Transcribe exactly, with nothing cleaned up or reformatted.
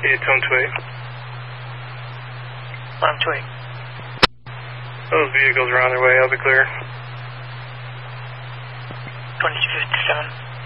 Yeah, tone two eight. Line two eight. Those vehicles are on their way. I'll be clear. twenty-two fifty-seven.